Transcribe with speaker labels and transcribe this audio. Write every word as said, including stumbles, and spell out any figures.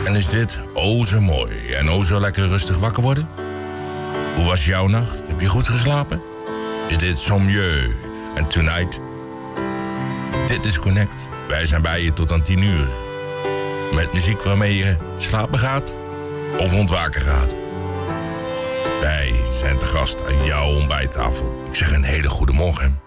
Speaker 1: En is dit o zo mooi en o zo lekker rustig wakker worden? Hoe was jouw nacht? Heb je goed geslapen? Is dit Sommieu en Tonight? Dit is Connect. Wij zijn bij je tot aan tien uur. Met muziek waarmee je slapen gaat of ontwaken gaat. Wij zijn te gast aan jouw ontbijttafel. Ik zeg een hele goede morgen.